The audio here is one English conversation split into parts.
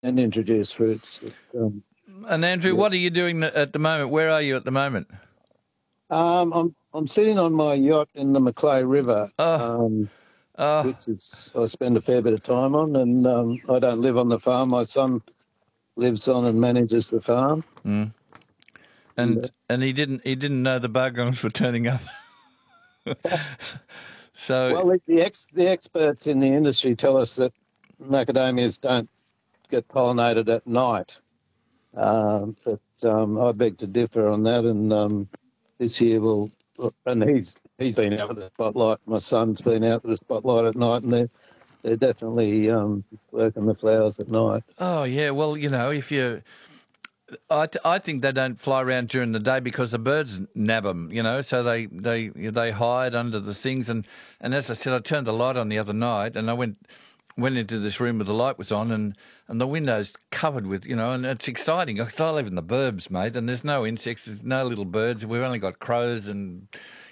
and introduce fruits. And Andrew, what are you doing at the moment? Where are you at the moment? I'm sitting on my yacht in the Macleay River, Oh, which is I spend a fair bit of time on, and I don't live on the farm. My son lives on and manages the farm. and he didn't know the bogongs were turning up. So Well, the experts in the industry tell us that macadamias don't get pollinated at night, but I beg to differ on that. And this year and he's been out with the spotlight. My son's been out with the spotlight at night, and they're definitely working the flowers at night. oh yeah, well if you. I think they don't fly around during the day because the birds nab them, so they hide under the things. And as I said, I turned the light on the other night and I went into this room where the light was on and the window's covered with, and it's exciting because I live in the burbs, mate, and there's no insects, there's no little birds. We've only got crows and,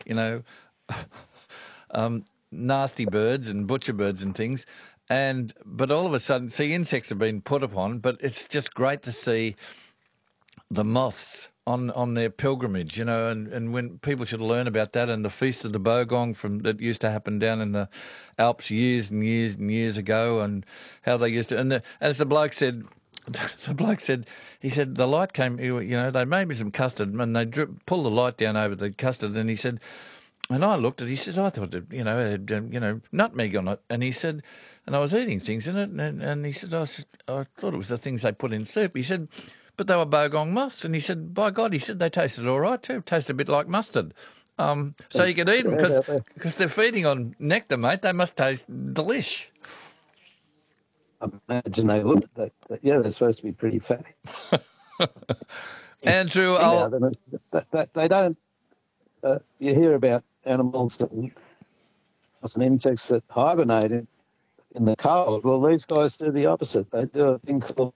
nasty birds and butcher birds and things. But all of a sudden, see, insects have been put upon, but it's just great to see the moths on their pilgrimage, and when people should learn about that and the Feast of the Bogong that used to happen down in the Alps years and years and years ago, and how they used to. And as the bloke said, he said the light came. They made me some custard and they pulled the light down over the custard, and he said. And I looked at it, he says, I thought, it had, nutmeg on it. And he said, and I was eating things in it, and he said, I thought it was the things they put in soup. He said, but they were bogong moths. And he said, by God, he said, they tasted all right too. Tasted a bit like mustard. So you could eat them because they're feeding on nectar, mate. They must taste delish. I imagine they would. They're supposed to be pretty fatty. Andrew, they don't. You hear about animals and insects that hibernate in the cold. Well, these guys do the opposite. They do a thing called.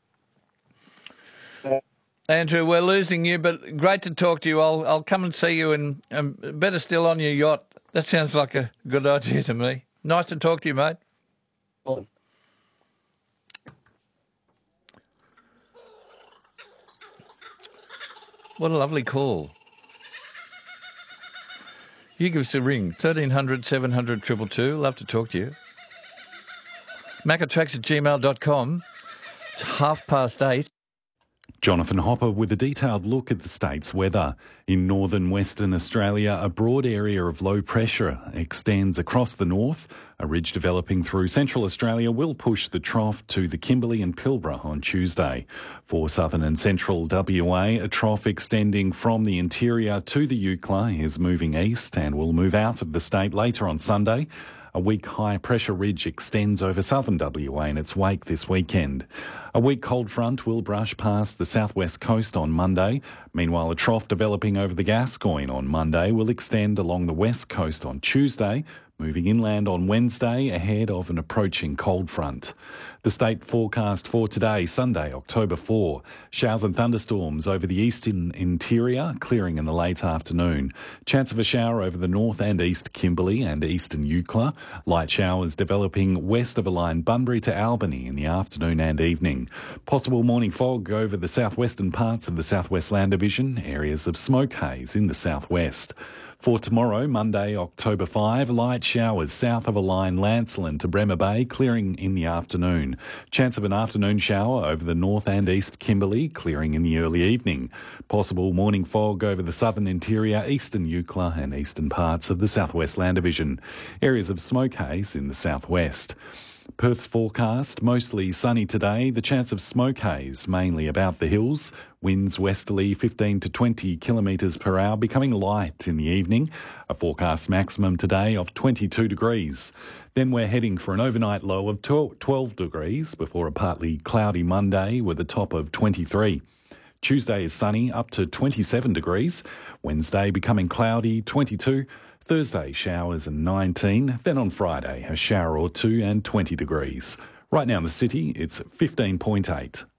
Andrew, we're losing you, but great to talk to you. I'll come and see you, and better still on your yacht. That sounds like a good idea to me. Nice to talk to you, mate. What a lovely call. You give us a ring, 1300 700 222. Love to talk to you. macatracks@gmail.com. It's 8:30. Jonathan Hopper with a detailed look at the state's weather. In northern Western Australia, a broad area of low pressure extends across the north. A ridge developing through central Australia will push the trough to the Kimberley and Pilbara on Tuesday. For southern and central WA, a trough extending from the interior to the Eucla is moving east and will move out of the state later on Sunday. A weak high-pressure ridge extends over southern WA in its wake this weekend. A weak cold front will brush past the southwest coast on Monday. Meanwhile, a trough developing over the Gascoyne on Monday will extend along the west coast on Tuesday, moving inland on Wednesday ahead of an approaching cold front. The state forecast for today, Sunday, October 4. Showers and thunderstorms over the eastern interior, clearing in the late afternoon. Chance of a shower over the north and east Kimberley and eastern Eucla. Light showers developing west of a line Bunbury to Albany in the afternoon and evening. Possible morning fog over the southwestern parts of the Southwest Land Division. Areas of smoke haze in the southwest. For tomorrow, Monday, October 5, light showers south of a line Lancelin to Bremer Bay, clearing in the afternoon. Chance of an afternoon shower over the north and east Kimberley, clearing in the early evening. Possible morning fog over the southern interior, eastern Eucla and eastern parts of the Southwest Land Division. Areas of smoke haze in the southwest. Perth's forecast, mostly sunny today. The chance of smoke haze, mainly about the hills. Winds westerly 15 to 20 kilometres per hour, becoming light in the evening. A forecast maximum today of 22 degrees. Then we're heading for an overnight low of 12 degrees before a partly cloudy Monday with a top of 23. Tuesday is sunny, up to 27 degrees. Wednesday becoming cloudy, 22. Thursday, showers and 19. Then on Friday, a shower or two and 20 degrees. Right now in the city, it's 15.8.